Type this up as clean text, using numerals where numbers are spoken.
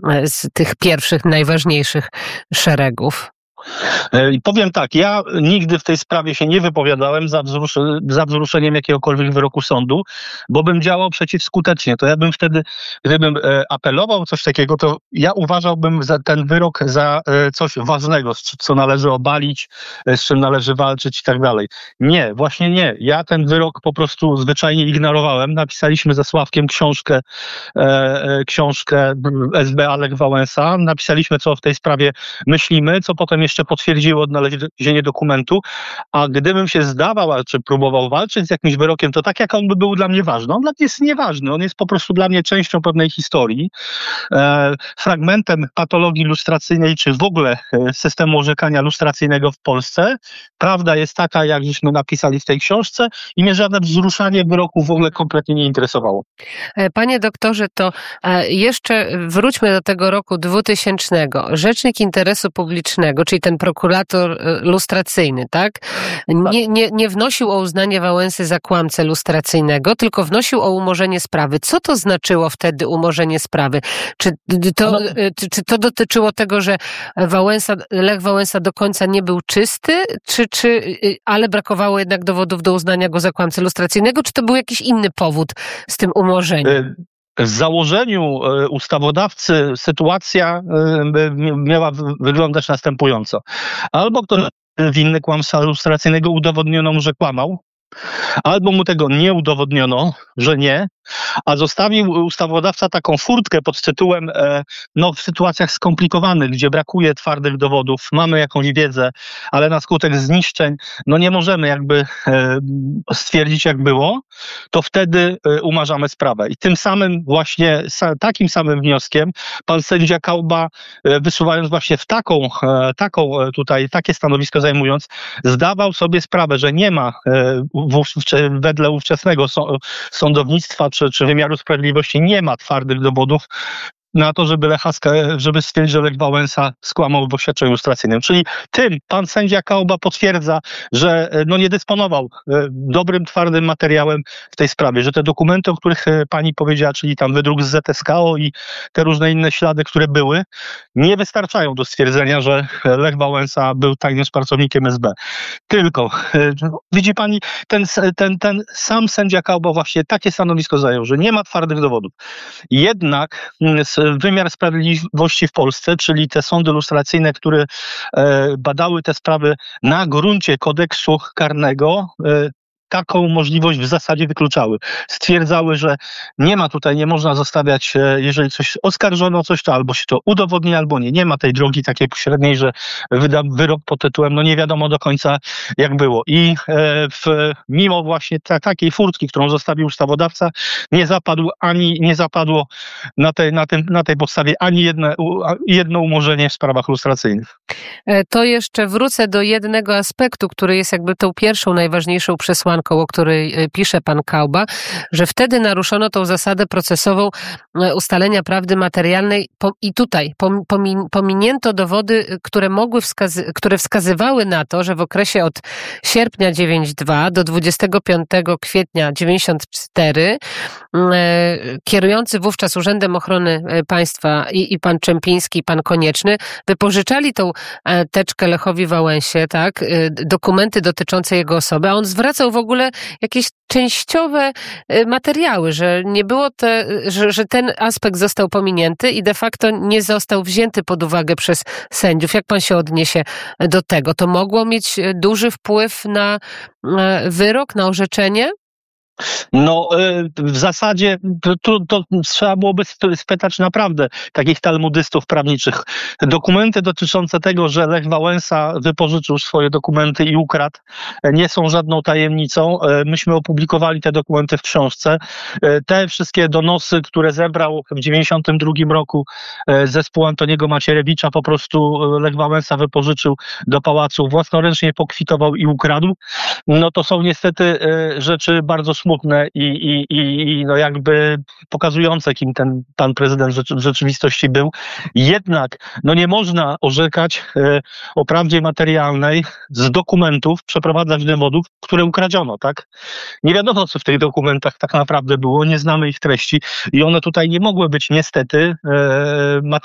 z tych pierwszych, najważniejszych szeregów? I powiem tak, ja nigdy w tej sprawie się nie wypowiadałem za wzruszeniem jakiegokolwiek wyroku sądu, bo bym działał przeciwskutecznie. To ja bym wtedy, gdybym apelował coś takiego, to ja uważałbym za ten wyrok za coś ważnego, co należy obalić, z czym należy walczyć i tak dalej. Nie, właśnie nie. Ja ten wyrok po prostu zwyczajnie ignorowałem. Napisaliśmy ze Sławkiem książkę SB Lech Wałęsa. Napisaliśmy, co w tej sprawie myślimy, co potem jeszcze potwierdziło odnalezienie dokumentu, a gdybym się zdawał, czy próbował walczyć z jakimś wyrokiem, to tak jak on by był dla mnie ważny. On jest nieważny, on jest po prostu dla mnie częścią pewnej historii, fragmentem patologii lustracyjnej, czy w ogóle systemu orzekania lustracyjnego w Polsce. Prawda jest taka, jak żeśmy napisali w tej książce i mnie żadne wzruszanie wyroku w ogóle kompletnie nie interesowało. Panie doktorze, to jeszcze wróćmy do tego roku 2000. Rzecznik Interesu Publicznego, czyli ten prokurator lustracyjny, tak? Nie wnosił o uznanie Wałęsy za kłamcę lustracyjnego, tylko wnosił o umorzenie sprawy. Co to znaczyło wtedy umorzenie sprawy? Czy to dotyczyło tego, że Lech Wałęsa do końca nie był czysty, ale brakowało jednak dowodów do uznania go za kłamcę lustracyjnego, czy to był jakiś inny powód z tym umorzeniem? W założeniu ustawodawcy sytuacja miała wyglądać następująco. Albo ktoś winny kłamstwa lustracyjnego udowodniono mu, że kłamał, albo mu tego nie udowodniono, że nie, a zostawił ustawodawca taką furtkę pod tytułem w sytuacjach skomplikowanych, gdzie brakuje twardych dowodów, mamy jakąś wiedzę, ale na skutek zniszczeń, nie możemy jakby stwierdzić, jak było, to wtedy umarzamy sprawę. I tym samym właśnie, takim samym wnioskiem pan sędzia Kauba, wysuwając właśnie w takie stanowisko zajmując, zdawał sobie sprawę, że nie ma wedle ówczesnego sądownictwa czy wymiaru sprawiedliwości nie ma twardych dowodów na to, żeby stwierdzić, że Lech Wałęsa skłamał w oświadczeniu lustracyjnym. Czyli tym pan sędzia Kauba potwierdza, że nie dysponował dobrym, twardym materiałem w tej sprawie, że te dokumenty, o których pani powiedziała, czyli tam wydruk z ZSKO i te różne inne ślady, które były, nie wystarczają do stwierdzenia, że Lech Wałęsa był tajnym współpracownikiem SB. Tylko, widzi pani, ten sam sędzia Kauba właśnie takie stanowisko zajął, że nie ma twardych dowodów. Jednak wymiar sprawiedliwości w Polsce, czyli te sądy lustracyjne, które badały te sprawy na gruncie kodeksu karnego, taką możliwość w zasadzie wykluczały. Stwierdzały, że nie można zostawiać, jeżeli coś oskarżono, to albo się to udowodni, albo nie. Nie ma tej drogi takiej pośredniej, że wyda wyrok pod tytułem, nie wiadomo do końca, jak było. I mimo właśnie takiej furtki, którą zostawił ustawodawca, nie zapadło na tej podstawie ani jedno umorzenie w sprawach lustracyjnych. To jeszcze wrócę do jednego aspektu, który jest jakby tą pierwszą, najważniejszą przesłanką, o której pisze pan Kauba, że wtedy naruszono tą zasadę procesową ustalenia prawdy materialnej i tutaj pominięto dowody, które wskazywały na to, że w okresie od sierpnia 92 do 25 kwietnia 94 kierujący wówczas Urzędem Ochrony Państwa i pan Czempiński, i pan Konieczny wypożyczali tą teczkę Lechowi Wałęsie, tak, dokumenty dotyczące jego osoby, a on zwracał w ogóle jakieś częściowe materiały, że nie było że ten aspekt został pominięty i de facto nie został wzięty pod uwagę przez sędziów. Jak pan się odniesie do tego? To mogło mieć duży wpływ na wyrok, na orzeczenie? W zasadzie to trzeba byłoby spytać naprawdę takich talmudystów prawniczych. Te dokumenty dotyczące tego, że Lech Wałęsa wypożyczył swoje dokumenty i ukradł, nie są żadną tajemnicą. Myśmy opublikowali te dokumenty w książce. Te wszystkie donosy, które zebrał w 92 roku zespół Antoniego Macierewicza, po prostu Lech Wałęsa wypożyczył do pałacu, własnoręcznie pokwitował i ukradł. To są niestety rzeczy bardzo smutne i jakby pokazujące, kim ten pan prezydent w rzeczywistości był. Jednak nie można orzekać o prawdzie materialnej z dokumentów, przeprowadzać dowodów, które ukradziono, tak? Nie wiadomo, co w tych dokumentach tak naprawdę było, nie znamy ich treści i one tutaj nie mogły być niestety